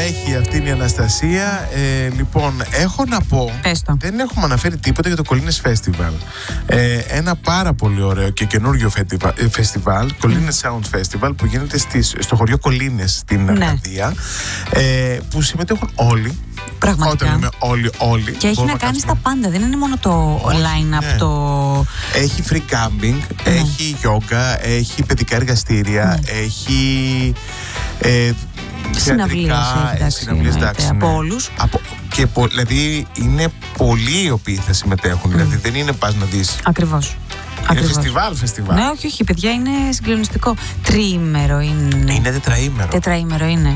έχει, αυτή είναι η Αναστασία. Λοιπόν, έχω να πω, δεν έχουμε αναφέρει τίποτα για το Κολίνες Festival. Ένα πάρα πολύ ωραίο και καινούριο φεστιβάλ, Κολίνες Sound Festival, που γίνεται στο χωριό Κολίνες στην Αρκαδία, που συμμετέχουν όλοι. Πραγματικά. Όταν λέμε όλοι. Και έχει να κάνει στα πάντα, δεν είναι μόνο το line-up. Έχει free camping, έχει yoga, έχει παιδικά εργαστήρια, έχει συναυλίες, εντάξει, από όλους. Δηλαδή είναι πολλοί οι οποίοι θα συμμετέχουν, δηλαδή δεν είναι πας να δεις. Ακριβώς. Είναι φεστιβάλ. Ναι, όχι, παιδιά, είναι συγκλονιστικό. Τριήμερο είναι. Είναι τετραήμερο. Τετραήμερο είναι.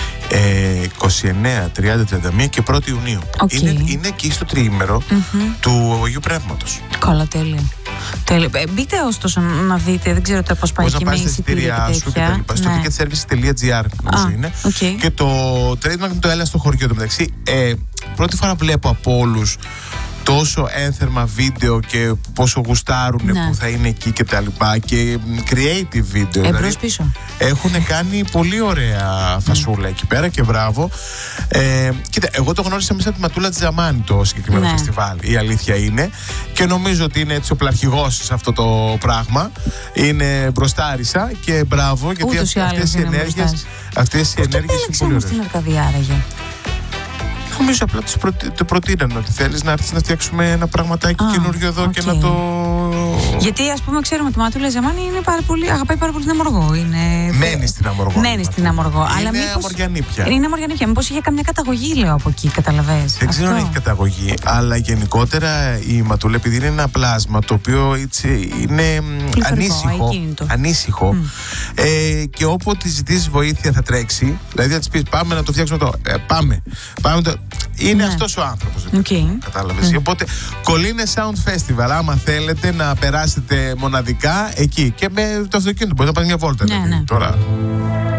29, 30, 31 και 1η Ιουνίου. Είναι εκεί στο τριήμερο του Αγίου Πνεύματος. Καλά, τέλεια. Μπείτε ωστόσο να δείτε, δεν ξέρω πώς πάει και με εισιτήρια σου και τα λοιπά. Στο ticketservice.gr νομίζω είναι. Και το trademark με το έλα στο χωριό του μεταξύ. Πρώτη φορά βλέπω από όλους τόσο ένθερμα βίντεο και πόσο γουστάρουν που θα είναι εκεί και τα λοιπά, και creative βίντεο. Εμπρός πίσω. Έχουν κάνει πολύ ωραία φασούλα εκεί πέρα και μπράβο. Κοίτα, εγώ το γνώρισα μέσα από τη Ματούλα Τζαμάνη το συγκεκριμένο φεστιβάλ. Η αλήθεια είναι. Και νομίζω ότι είναι έτσι ο πλαρχηγός σε αυτό το πράγμα. Είναι μπροστάρισα και μπράβο, γιατί αυτές οι ενέργειες είναι πολύ ωραίες. Στην Αρκαδία, άραγε. Νομίζω απλά του προτείνανε ότι θέλεις να έρθεις να φτιάξουμε ένα πραγματάκι καινούριο εδώ και να το. Γιατί ας πούμε, ξέρουμε ότι ο Ματούλα Ζαμάνη αγαπάει πάρα πολύ την Αμοργό. Μένει στην Αμοργό. Είναι αμοργιανή πια. Είναι αμοργιανή πια. Μήπως είχε καμιά καταγωγή, λέω, από εκεί, καταλαβαίνεις. Δεν ξέρω αν έχει καταγωγή, αλλά γενικότερα η Ματούλα, επειδή είναι ένα πλάσμα το οποίο είναι ανήσυχο, και όποτε ζητήσεις βοήθεια θα τρέξει. Δηλαδή θα της πεις πάμε να το φτιάξουμε εδώ. Πάμε. Είναι αυτός ο άνθρωπος. Κατάλαβες. Οπότε Κολίνες Sound Festival, άμα θέλετε να περάσετε μοναδικά εκεί και με το αυτοκίνητο, μπορείτε να πάτε μια βόλτα. Τώρα.